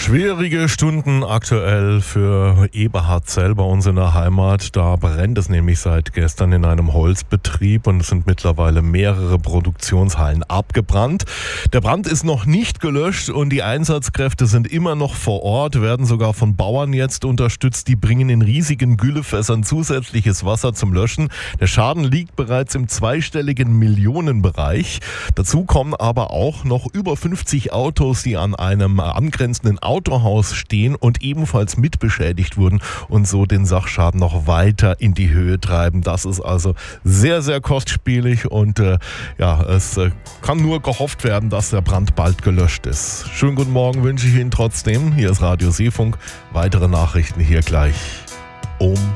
Schwierige Stunden aktuell für Eberhardzell bei uns in der Heimat. Da brennt es nämlich seit gestern in einem Holzbetrieb und es sind mittlerweile mehrere Produktionshallen abgebrannt. Der Brand ist noch nicht gelöscht und die Einsatzkräfte sind immer noch vor Ort, werden sogar von Bauern jetzt unterstützt. Die bringen in riesigen Güllefässern zusätzliches Wasser zum Löschen. Der Schaden liegt bereits im zweistelligen Millionenbereich. Dazu kommen aber auch noch über 50 Autos, die an einem angrenzenden Autohaus stehen und ebenfalls mitbeschädigt wurden und so den Sachschaden noch weiter in die Höhe treiben. Das ist also sehr, sehr kostspielig und es kann nur gehofft werden, dass der Brand bald gelöscht ist. Schönen guten Morgen wünsche ich Ihnen trotzdem. Hier ist Radio Seefunk. Weitere Nachrichten hier gleich um